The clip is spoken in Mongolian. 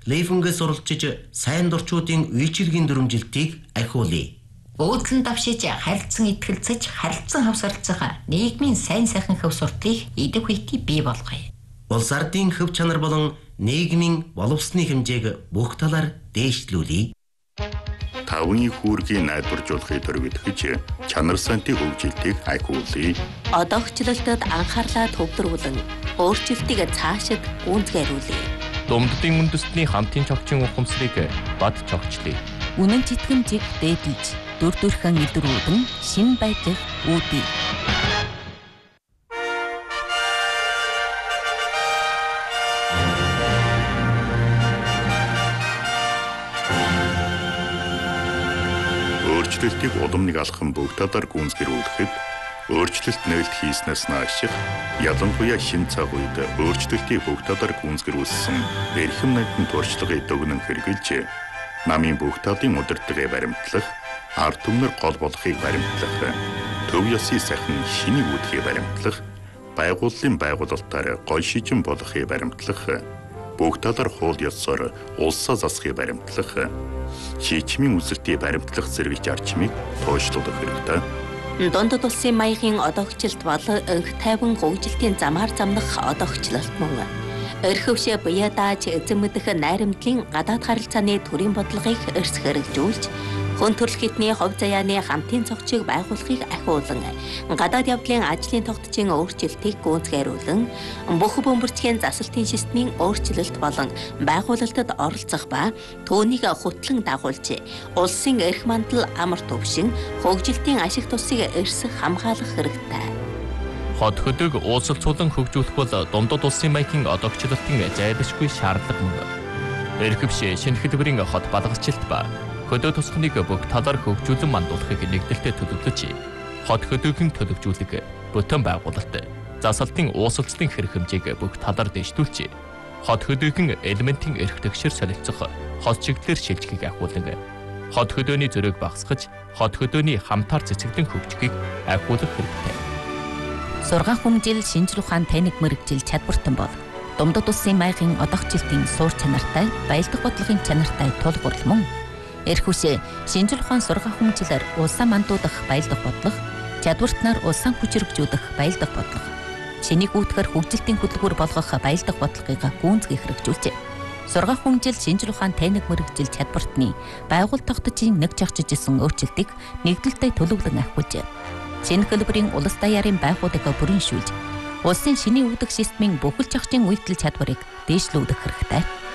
Лейфэнгээс суралцж сайн дурчуудын үйлчилгээний дүрмжилтийг ахиулъя. Өөдлөн давшиж харилцан итгэлцэж харилцан хавсарлцах нийгмийн сайн сайхан хөв сурталыг идэв хүйти бий болгоё. Улс ардын хөв чанар болон нийгмийн боловсны хэмжээг бүх талаар дээшлүүлье. Тавны хүүргийг найдваржуулахыг төрөвдөж чанар сантын хөгжилтийг ахиулъя. Одоогчлолтод анхаарлаа төвлөрүүлэн өөрчлөлтийг цаашид гүйцэтгүүлье. Думддын үндэстний хамтын цогцын ухамсарыг бад цогчлъя. Үнэн читгэмжийг дээдлж дүрдүрхэн илрүүлэн шин байдлыг үүдье. Өөрчлөлтийг удамныг алхам бүх талаар гүйцэтгүүлэхэд өөрчлөлт нээлт хийснээс нааших ялангуяа шин цаг үед өөрчлөлтийг бүх талаар гүйцэтгүүлсэн эрхэм найдын туршлагыг дүгнэн хэрэгжилж намын бүх талын удирдлагыг баримтлах, ард түмнэр гол болохыг баримтлах, төв ёсны сайхан шинийг үүдхийг баримтлах, байгууллын байгуулалтаар гол шижин болохыг баримтлах, бүх талаар хууль ёсоор улсаа засахыг баримтлах, шийдвэрийн үзэлтийг баримтлах зэрэг зарчмыг тооцоолох хэрэгтэй. Дундад улсын маягийн одоогчлолт бол өнх тайван хөгжилтийн замаар замнах одоогчлолт мөн. Өрхөвшөө буяа дааж эзэн мэдэх найрамдлын гадаад харилцааны төрийн бодлогыг эрс хэрэгжүүлж, хүн төрөл хитний хувь заяаны хамтын цогцыг байгуулахыг ахиулан, гадаад явдлын ажлын тогтцын өөрчлөлтийг гүйцэтгүүлэн, бүх бөмбөрцгийн засалтын системийн өөрчлөлт болон байгуулалтад оролцох ба түүнийг хөтлөн дагуулж, улсын эрх мандал амар төвшин, хөгжилтийн ашиг тусыг эрс хамгаалах хэрэгтэй. Хот хөдөг уулзалцуулан хөгжүүлэх бол дундад улсын маягийн одоогчлолтын зайлшгүй шаардлага мөн. Эрхэвшээ шинэ хэлбэрийн хот балгалчлалт ба хөдөө тусганыг бүх талаар хөгжүүлэн мандуулахыг нэгдэлтэд төлөвлөж, хот хөдөөгийн төлөвжүүлэг, бүтэн байгуулалт, засалтын уусалцлын хэрэг хэмжээг бүх талаар дэвшүүлж, хот хөдөөгийн элементийн эрх тэгшэр солилцох хот чиглэлээр шилжихийг ахиулан, хот хөдөөний зөрөөг багасгаж, хот хөдөөний хамтаар цэцэглэн хөгжихийг ахиулах хэрэгтэй. Сургаан хүмжил шинжлэх ухаан тайныг мэрэгжил чадвартан бол дундад улсын маягийн одоогчлолтын суур чанартай, баялдах бодлогын чанартай тулгуурлал мөн. Эрхүшээ шинжлэх ухаан сургаан хүмжилээр улсаа мандуудах баялдах бодлого, чадвартнаар улсаа хүчрэгжүүлэх баялдах бодлого, шинийг үүтгэр хөгжилтийн хөдөлгүүр болгох баялдах бодлогыг гүйцэтгэх хэрэгжүүлжээ. Сургаан хүмжил шинжлэх ухаан тайныг мэрэгжил чадвартны байгууллага тогтцын нэг жагчжсэн өөрчлөлтийг нэгдэлтэй төлөвлөн ахиулжээ. Шинэ хэлбэрийн улс даяарын байгууллагыг бүрэншүүлж, улсын шинийн өгдөг системийн бүхэл зохицын үйлдэл чадварыг дээшлүүлэх хэрэгтэй.